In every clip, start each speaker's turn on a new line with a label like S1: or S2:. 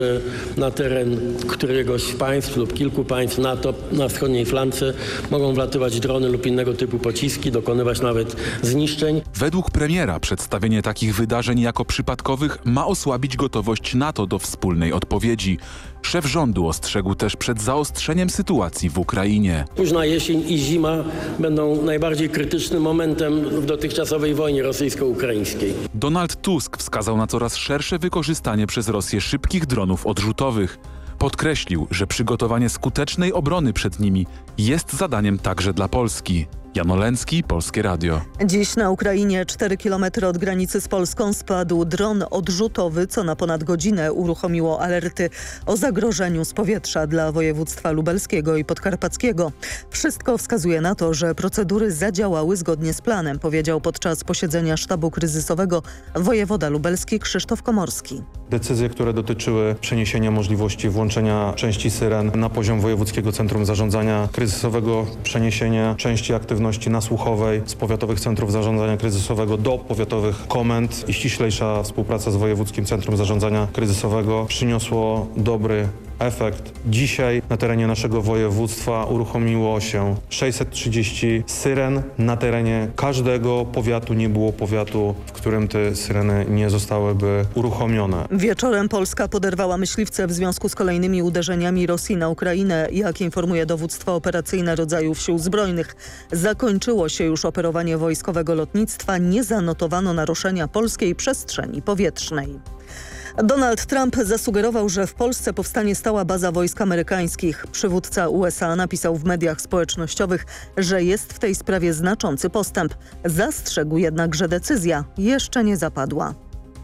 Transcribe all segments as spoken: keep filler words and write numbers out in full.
S1: Na teren któregoś z państw lub kilku państw NATO na wschodniej flance mogą wlatywać drony lub innego typu pociski, dokonywać nawet zniszczeń.
S2: Według premiera przedstawienie takich wydarzeń jako przypadkowych ma osłabić gotowość NATO do wspólnej odpowiedzi. Szef rządu ostrzegł też przed zaostrzeniem sytuacji w Ukrainie.
S1: Późna jesień i zima będą najbardziej krytycznym momentem w dotychczasowej wojnie rosyjsko-ukraińskiej.
S2: Donald Tusk wskazał na coraz szersze wykorzystanie przez Rosję szybkich dronów odrzutowych. Podkreślił, że przygotowanie skutecznej obrony przed nimi jest zadaniem także dla Polski. Jan Oleński, Polskie Radio.
S3: Dziś na Ukrainie, cztery kilometry od granicy z Polską, spadł dron odrzutowy, co na ponad godzinę uruchomiło alerty o zagrożeniu z powietrza dla województwa lubelskiego i podkarpackiego. Wszystko wskazuje na to, że procedury zadziałały zgodnie z planem, powiedział podczas posiedzenia sztabu kryzysowego wojewoda lubelski Krzysztof Komorski.
S4: Decyzje, które dotyczyły przeniesienia możliwości włączenia części syren na poziom Wojewódzkiego Centrum Zarządzania Kryzysowego, przeniesienia części aktywności nasłuchowej z powiatowych centrów zarządzania kryzysowego do powiatowych komend i ściślejsza współpraca z Wojewódzkim Centrum Zarządzania Kryzysowego przyniosło dobry efekt. Dzisiaj na terenie naszego województwa uruchomiło się sześćset trzydzieści syren. Na terenie każdego powiatu nie było powiatu, w którym te syreny nie zostałyby uruchomione.
S3: Wieczorem Polska poderwała myśliwce w związku z kolejnymi uderzeniami Rosji na Ukrainę. Jak informuje dowództwo operacyjne rodzajów sił zbrojnych, zakończyło się już operowanie wojskowego lotnictwa. Nie zanotowano naruszenia polskiej przestrzeni powietrznej. Donald Trump zasugerował, że w Polsce powstanie stała baza wojsk amerykańskich. Przywódca U S A napisał w mediach społecznościowych, że jest w tej sprawie znaczący postęp. Zastrzegł jednak, że decyzja jeszcze nie zapadła.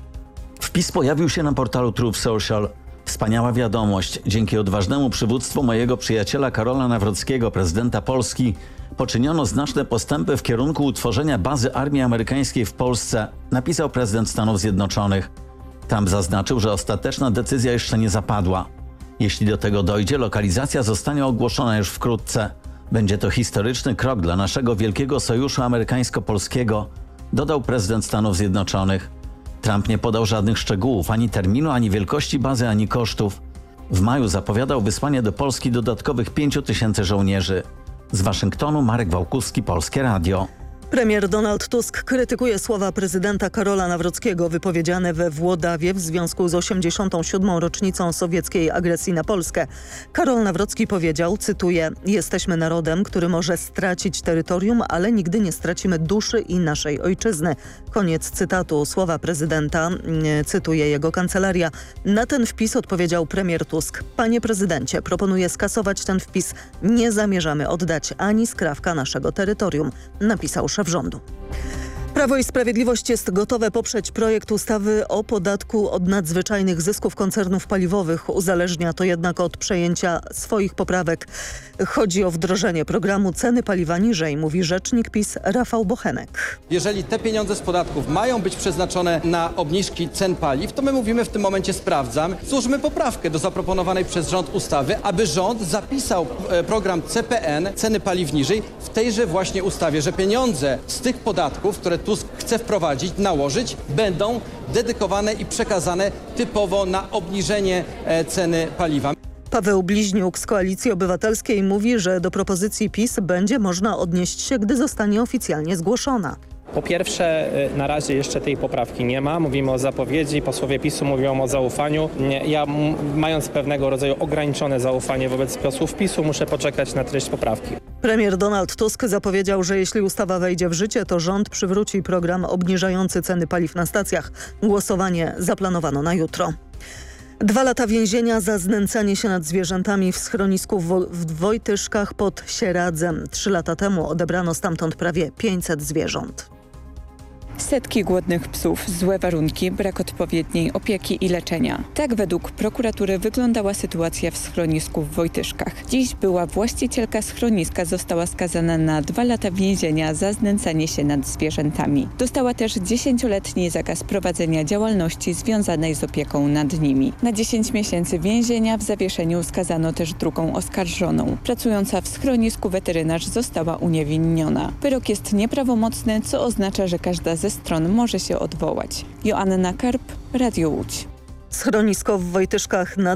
S5: Wpis pojawił się na portalu Truth Social. Wspaniała wiadomość. Dzięki odważnemu przywództwu mojego przyjaciela Karola Nawrockiego, prezydenta Polski, poczyniono znaczne postępy w kierunku utworzenia bazy armii amerykańskiej w Polsce, napisał prezydent Stanów Zjednoczonych. Trump zaznaczył, że ostateczna decyzja jeszcze nie zapadła. Jeśli do tego dojdzie, lokalizacja zostanie ogłoszona już wkrótce. Będzie to historyczny krok dla naszego wielkiego sojuszu amerykańsko-polskiego, dodał prezydent Stanów Zjednoczonych. Trump nie podał żadnych szczegółów, ani terminu, ani wielkości bazy, ani kosztów. W maju zapowiadał wysłanie do Polski dodatkowych pięciu tysięcy żołnierzy. Z Waszyngtonu Marek Wałkuski, Polskie Radio.
S3: Premier Donald Tusk krytykuje słowa prezydenta Karola Nawrockiego wypowiedziane we Włodawie w związku z osiemdziesiątą siódmą rocznicą sowieckiej agresji na Polskę. Karol Nawrocki powiedział, cytuję: jesteśmy narodem, który może stracić terytorium, ale nigdy nie stracimy duszy i naszej ojczyzny. Koniec cytatu. Słowa prezydenta, cytuje jego kancelaria. Na ten wpis odpowiedział premier Tusk: panie prezydencie, proponuję skasować ten wpis. Nie zamierzamy oddać ani skrawka naszego terytorium, napisał szef rządu. Prawo i Sprawiedliwość jest gotowe poprzeć projekt ustawy o podatku od nadzwyczajnych zysków koncernów paliwowych. Uzależnia to jednak od przejęcia swoich poprawek. Chodzi o wdrożenie programu Ceny paliwa niżej, mówi rzecznik PiS Rafał Bochenek.
S6: Jeżeli te pieniądze z podatków mają być przeznaczone na obniżki cen paliw, to my mówimy w tym momencie sprawdzam. Złóżmy poprawkę do zaproponowanej przez rząd ustawy, aby rząd zapisał program C P N, Ceny paliw niżej, w tejże właśnie ustawie, że pieniądze z tych podatków, które Tusk chce wprowadzić, nałożyć, będą dedykowane i przekazane typowo na obniżenie ceny paliwa.
S3: Paweł Bliźniuk z Koalicji Obywatelskiej mówi, że do propozycji PiS będzie można odnieść się, gdy zostanie oficjalnie zgłoszona.
S7: Po pierwsze, na razie jeszcze tej poprawki nie ma. Mówimy o zapowiedzi, posłowie PiSu mówią o zaufaniu. Ja, mając pewnego rodzaju ograniczone zaufanie wobec posłów PiSu, muszę poczekać na treść poprawki.
S3: Premier Donald Tusk zapowiedział, że jeśli ustawa wejdzie w życie, to rząd przywróci program obniżający ceny paliw na stacjach. Głosowanie zaplanowano na jutro. Dwa lata więzienia za znęcanie się nad zwierzętami w schronisku w, w Wojtyszkach pod Sieradzem. Trzy lata temu odebrano stamtąd prawie pięćset zwierząt.
S8: Setki głodnych psów, złe warunki, brak odpowiedniej opieki i leczenia. Tak według prokuratury wyglądała sytuacja w schronisku w Wojtyszkach. Dziś była właścicielka schroniska została skazana na dwa lata więzienia za znęcanie się nad zwierzętami. Dostała też dziesięcioletni zakaz prowadzenia działalności związanej z opieką nad nimi. Na dziesięć miesięcy więzienia w zawieszeniu skazano też drugą oskarżoną. Pracująca w schronisku weterynarz została uniewinniona. Wyrok jest nieprawomocny, co oznacza, że każda ze stron może się odwołać. Joanna Karp, Radio Łódź.
S3: Schronisko w Wojtyszkach na